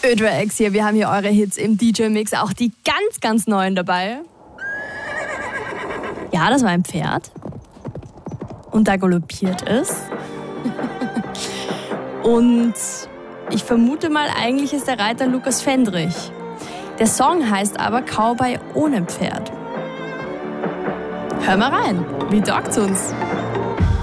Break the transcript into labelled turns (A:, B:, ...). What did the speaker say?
A: Ödwa-Ex hier, wir haben hier eure Hits im DJ-Mix, auch die ganz, ganz neuen dabei. Ja, das war ein Pferd. Und da galoppiert es. Und ich vermute mal, eigentlich ist der Reiter Lukas Fendrich. Der Song heißt aber Cowboy ohne Pferd. Hör mal rein, wie taugt's uns?